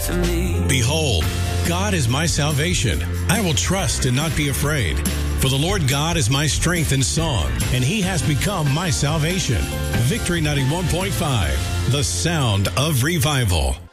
to me. Behold, God is my salvation. I will trust and not be afraid. For the Lord God is my strength and song, and he has become my salvation. Victory 91.5, the sound of revival.